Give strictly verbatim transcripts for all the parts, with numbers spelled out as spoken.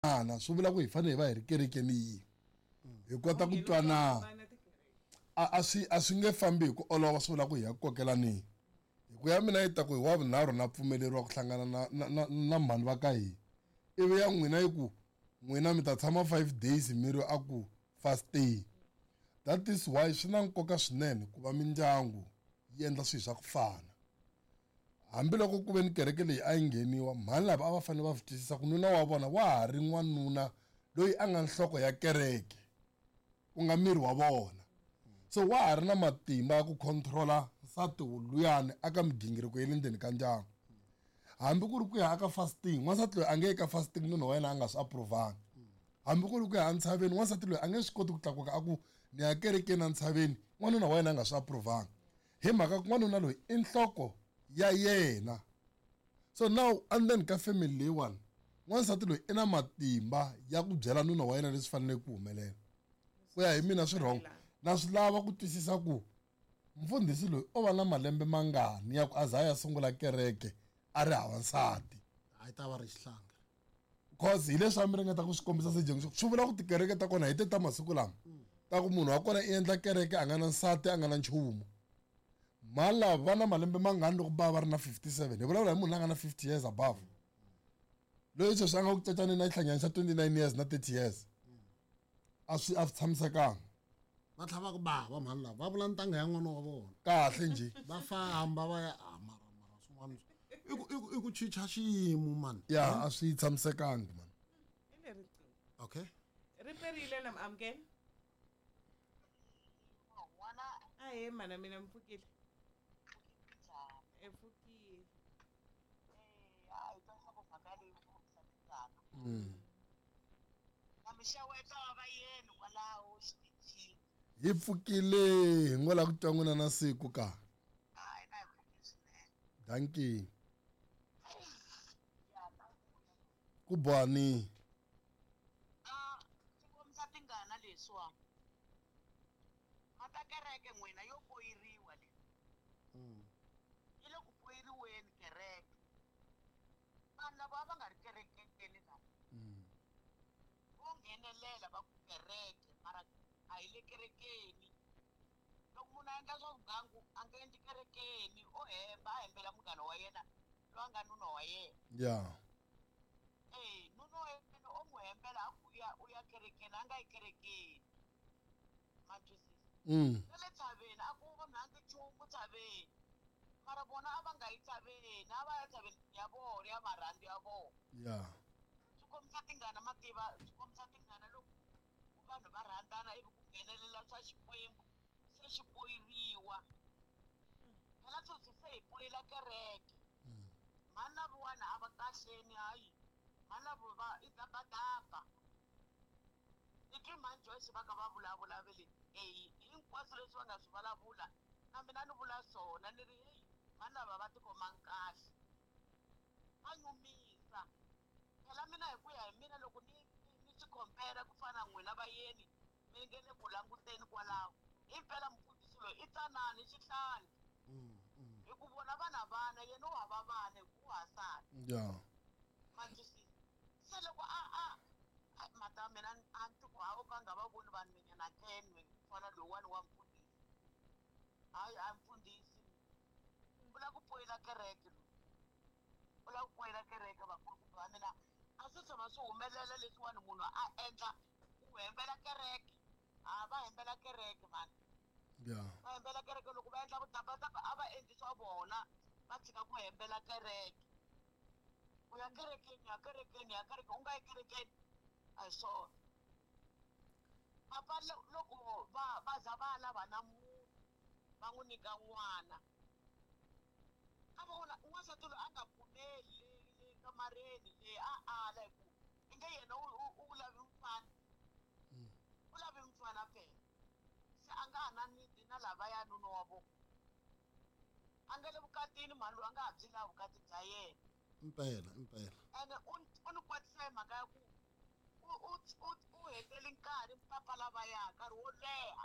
ana swi vula ku hi fanele hi va hi ri kerekeni yihi hi kota ku twana a swi a swi nge fambi hi ku olova swi vula ku hi ya kokelani hi ku ya mina yi ta ku hi wa vunharhu na pfumeleriwa ku hlangana na na na, na mhani va ka hina ivi ya n'wina yi ku n'wina mi ta tshama five days mi ri a ku fasting. That is why swi na nkoka swinene ku va mindyangu yi endla swilo swa ku fana hambiloko ku ve ni kereke leyi a yi ngheniwa mhani lava a va fanele va swi twisisa ku nuna wa vona wa ha ri n'wanuna loyi a nga nhloko ya kereke ku nga miri wa vona so wa ha ri na matimba ya ku controla nsati luyani aka migingiriko ya le ndzeni ka ndyangu hambi ku ri ku ya aka fasting n'wansati loyi a nge eka fasting nuna wa yena a nga swi approve-anga hambi ku ri ku ya entshaveni n'wansati loyi a nge swi koti ku tlakuka a ku ni ya kerekeni entshaveni n'wanuna wa yena a nga swi approve-anga hi mhaka ku n'wanuna loyi i nhloko ya yena so now andeni ka family leyiwani n'wansati loyi i na matimba ya ku byela nuna wa yena leswi faneleke ku humelela ku ya hi mina swi wrong na swi lava ku twisisa ku mfundhisi loyi o va na malembe mangani ya ku a za ya sungula kereke a ri hava nsati a yi ta va ri xihlanga cause hi leswi a mi ringeta ku swi kombisa sejeng swi vula ku tikereke ta kona hi te ta masiku lama ta ku munhu wa kona i endla kereke a nga na nsati a nga na nchumu mali lava va na malembe mangani loko ba va ri na fifty-seven hi vulavula hi munhu a nga na fifty years above loyi sweswi a nga ku cacani na xihlangana xa twenty-nine years na thirty years a swi a swi tshamisekanga va tlhava ku bava mhani lava va vula ntanga ya n'wana wa vona kahle njhe va famba va ya a mara mara swin'wana i ku i ku i ku chicha xiyimo mani ya a swi tshamisekanga mani okay ri perile na amukela a he mana mina mpfukile epfukile yi pfukile hi ngo la ku twa n'wina na siku ka danki ku bohani tingana leswiwa mata kereke n'wina yo poyiriwa le yi le ku poyiriweni kereke vanhu lava va nga ri kerekeni la vo nghenelela va ku kereke mara a hi le kerekeni loko munhu a endla swa vugangu a nge endli kerekeni o hemba a hembela munghana wa yena loyi a nga nuna wa yena ya eh nuna wa yena o n'wi hembela a ku ya u ya kerekeni a nga yi kerekeni matwisisa na le tshaveni a ku vonangi nchumu tshaveni mara vona a va nga yi tshaveni a va ya tshaveni ya vona ya marhandzu ya vona ya swi kombisa tingana mativa swi kombisa tingana loko vanhu va rhandzana ivi ku nghenelela swa xikwembu se xi poyiriwa phela sweswi se hi poyila kereke mhani na vuwani a va kahleni hayi mhani na va i dabadaba i twi mhani Joyce va ka va vulavula vele eyi hinkwaswo leswi va nga swi vulavula na mina ni vula swona ni ri heyi mhani lava va tikhomanga kahle va nyumisa phela mina hi ku ya hi mina loko ni ni swi compare ku fana na n'wina vayeni mi nge le ku languteni kwalaho impela mfundhisi loyi i tsanani xihlani hi ku vona vana vana yena u hava vana hi ku wasati ya matwisisa se loko a a mata mina a ni tiku hawu ka nga va voni vanhu menyana ten fana lowani wa mfundhisi hayi a mfundhisi u lava ku poyila kereke loyi u lava ku poyila kereke vakulukumba va mina a swi tshama swi humelela leswiwani munhu a endla ku hembela kereke a va hembela kereke mani ya va hembela kereke loko va endla vudabadaba a va endli swa vona va tshika ku hembela kereke u ya kerekeni ya kerekeni ya kereke u nga yi kerekeni a hi swona papa loko va va za va lava na munhu va n'wi nyika n'wana a vona n'wansati loyi a nga pfumeli le kamareni leyi a ala hi ku i nge yena u lavi mfana u lavi mfana phela se a nga ha na niti na lavaya nuna wa vona a nga le vukatini mhani loyi a nga ha byi laha vukati bya yena impela impela ene u ni kwatisa hi mhaka ya ku u u u hetele nkarhi papa lavaya nkarhi wo leha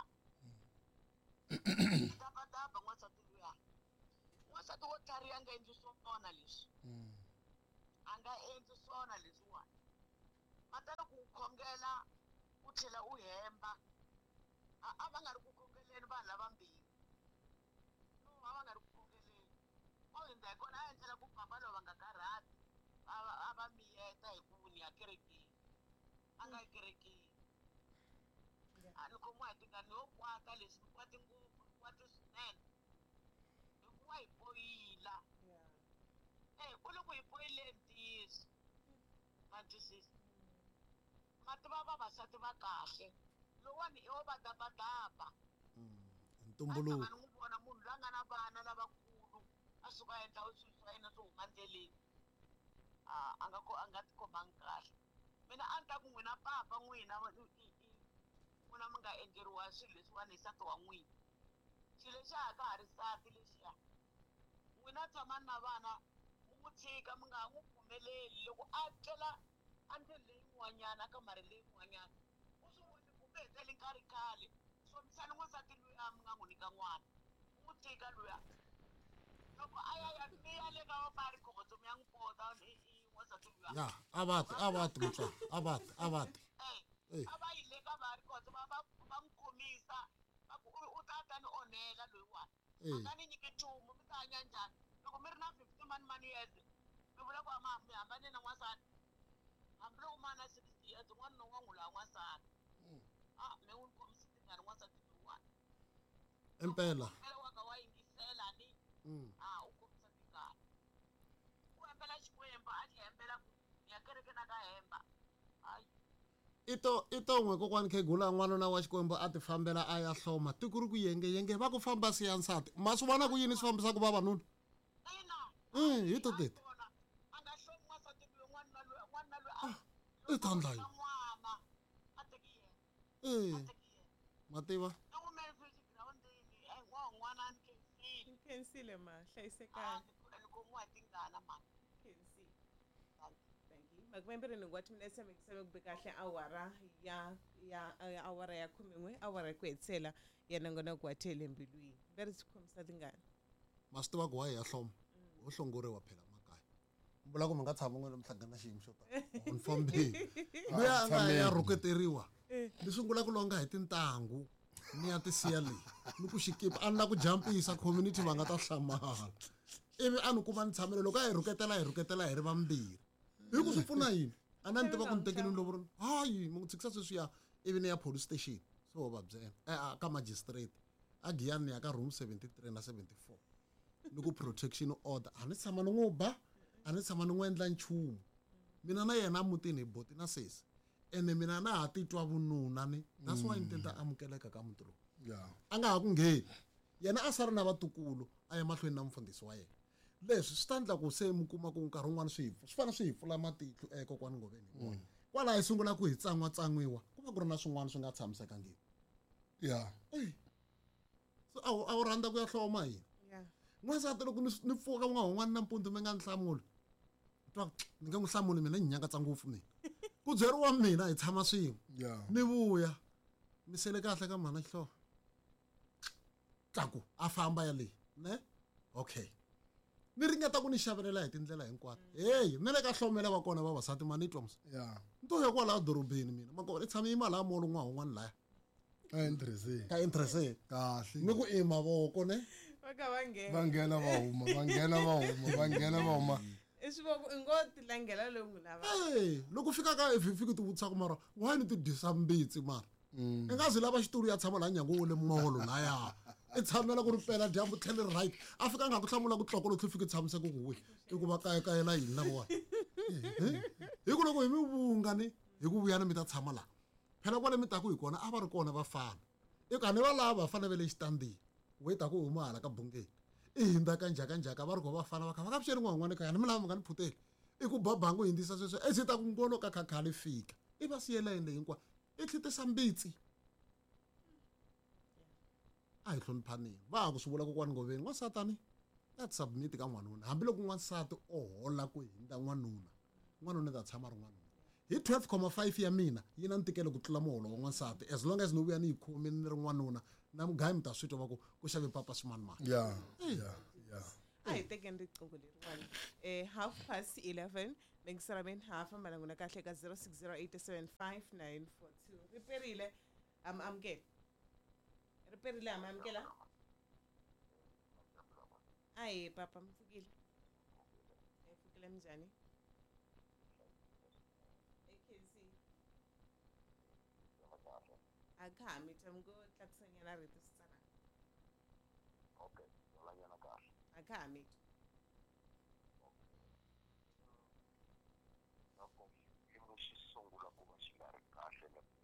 dabadaba n'wansati luya n'wansati wo tlhariha nga endli swona leswi a nga endli swona leswiwani mata khongela u tlhela u hemba a va nga ri ku khongeleni vanhu lavambirhi no va va nga ri ku khongeleni o hindza hi kona a endlela ku papa loko va nga karhati a va miyeta hi ku ni ya kerekeni a nga yi kerekeni a ni khomiwa hi tingani yo kwata leswi ni kwati ngopfu ni kwati swinene hikuva hi boyila eh ku loko hi boyileni ntiyiso ma twisisa ma tiva vavasati va kahle lowani i wo va dabadaba ntumbuluko ni n'wi vona munhu loyi a nga na vana lavakulu a suka a endla swilo swa yena swo huma ndleleni a nga a nga ti khomangi kahle mina a ni ta ku n'wina papa n'wina n'wina mi nga endleriwa swilo leswiwani hi nsati wa n'wina xilo lexiya ha ka ha ri nsati lexiya n'wina tshamani na vana mu n'wi tshika mi nga ha n'wi pfumeleli loko a tlela andleni leyin'wanyana a kamari leyin'wanyana u swi voni kumbe hi tele nkarhi khale somisani n'wansati luya mi nga n'wi nyika n'wana u n'wi tshika luya loko a ya ya mi ya le ka vapari khoto mi ya n'wi pota n'wansati luya ya a vati a vati mutswari a vati a vati a va yi le ka vari khoto va va va n'wi khomisa va ku u ta ta ni onhela loyiwani a nga ni nyiki nchumu mi ta hanya njhani loko mi ri na fifty mani mani years mi vula ku mi hambane na n'wansati hambi loko ma na sixty years n'wana na n'wana n'wi lava n'wansati a mi n'wi khomisi tingani n'wansati loyiwani impela wa ka wa yingisela ni a u khomisa tingani u hembela xikwembu a xi hembela ku ya kereke na ka hemba hayi ito ito n'we kokwani khegula n'wanuna wa xikwembu a ti fambela a ya hloma ti ku ri ku yenge yenge va ku famba siya nsati ma swi vona ku yini swi fambisaka vavanuna ina hi to tete a nga hlomi n'wansati loyi n'wanuna loyi n'wanuna i loyi ta ndla yini n'wana a teki yena eh a teki yena mativa ni n'wi mesele xigirawundini e n'wana ni khensile ni khensile ma a hlayisekanga ni khomiwa hi tingana ma khensile thank you makumembere ni ngwathi mina semekisebe kube kahle awara ya ya ya awara ya khumen'we awara ku hetisela ya nongonoko wa thele embilwini mberi swi khomisa tingani ma swi tiva ku wa hi ya hloma ho hlongoriwa phela makaya mi vula ku mi nga tshama n'wina mi hlangana na xiyimo xo tani on fambeni luya a nga ya rhuketeriwa ni sungula ku longa hi tintangu ni ya ti siya leyi ni ku xikipa a ni la ku jampisa community va nga ta hlamala ivi a ni kuma ni tshamele loko a hi rhuketela hi rhuketela hi ri vambirhi hi ku swi pfuna yini a na ni tiva ku ni tekeni ni lovorini hayi mi n'wi tshikisa sweswiya ivi ni ya police station so va byela ka magistrate a giyani ni ya ka room seventy-three na seventy-four ni ku protection order a ni tshama ni n'wi ba a ni tshama ni n'wi endla nchumu mina na yena mutini hi boti na sesi ene mina na ha titwa vununa ni that's why ni tenta amukeleka ka muti lowu yeah a nga ha ku ngheni yena a sari na vatukulu a ya mahlweni na mfundhisi wa yena leswi swi ta endla ku se mi kuma ku nkarhi wun'wana swi swi fana swi hi pfula matihlo ekokwani ngoveni hi vona kwala hi sungula ku hi tsan'watsan'wiwa ku va ku ri na swin'wana swi nga tshamisekangiki yeah so a wu a wu rhandza ku ya hloma yini ya n'wansati loko ni ni pfuka n'wa wun'wana nampundzu mi nga ni hlamuli twa ni nge n'wi hlamuli mina ni nyangatsa ngopfu mina ku byeriwa mina hi tshama swin'we yeah ni vuya mi sele kahle ka mhana xihlovo tlaku a famba yaleyi ne okay ni ringeta ku ni xavelela hi tindlela hinkwato heyi ni le ka hlomela va kona vavasati ma ni twa msa yeah ni to ya kwalaha dorobeni mina makova ni tshame yima laha molo n'wa wun'wana laya a interese ka interese kahle ni ku i mavoko ne va ka va nghena va nghena va huma va nghena va huma va nghena va huma i swivoko i ngo ti langela lowu n'wi lava hey loko fika ka if fiki ti vutisaka mara why ni ti dyisa mbitsi mara i nga zi lava xitulu ya tshama laha nyango wo le molo laya i tshamela ku ri pela dyambu tlhele right a fika a nga ku hlamula ku tloko loko fiki tshamiseke ku we i ku va kaya kayela yini na vona hi ku loko hi mi vunga ni hi ku vuyana mi ta tshama laha phela kwale mi taku hi kona a va ri kona vafana i ku a ni va lava vafana va le xitandini we ta ku huma hala ka bungeni i hindza kanjakanjaka va ri ko vafana va kha va ka vuxeni n'wa wun'wana kaya ni mi lava mi nga ni phuteli i ku babangu hindzisa sweswo i ta ku ngono ka khakhale fika i va siyela yini leyi hinkwayo i tlhitisa mbitsi a hi hloniphanini va ha ku swi vula kokwani ngoveni n'wansatani ya ti submit ka n'wanuna hambiloko n'wansati o hola ku hindza n'wanuna n'wanuna ta tshama ri n'wanuna hi twelve comma five ya mina yi na ntikelo ku tlula muholo wa n'wansati as long as ni vuya ni yi khomini ni ri n'wanuna na mugayi mi ta swi twa va ku ku xave papa swimanimani yeah yeah yeah Ay tekeni riqingho leriwani eh half past eleven mengisara men half amalanguna kahle ka zero six zero eight seven five nine four two riperile am amkela riperile am amkela ay papa mfukile efukile mjani ekhesi akhami tamgo tlakusanyana rito sitsana okay solanyana kahle akhami loko xiyimo xi sungula ku va xi nga ri kahle